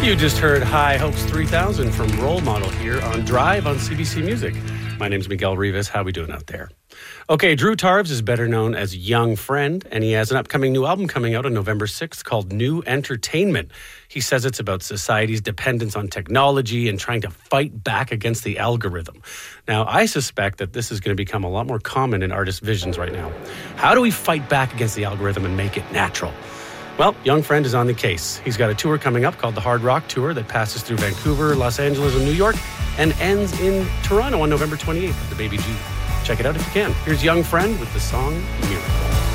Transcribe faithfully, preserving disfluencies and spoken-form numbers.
You just heard High Hopes three thousand from Role Model here on Drive on C B C Music. My name's Miguel Rivas. How we doing out there? Okay, Drew Tarves is better known as Young Friend, and he has an upcoming new album coming out on November sixth called New Entertainment. He says it's about society's dependence on technology and trying to fight back against the algorithm. Now, I suspect that this is going to become a lot more common in artists' visions right now. How do we fight back against the algorithm and make it natural? Well, Young Friend is on the case. He's got a tour coming up called the Hard Rock Tour that passes through Vancouver, Los Angeles, and New York and ends in Toronto on November twenty-eighth at the Baby G. Check it out if you can. Here's Young Friend with the song Miracle.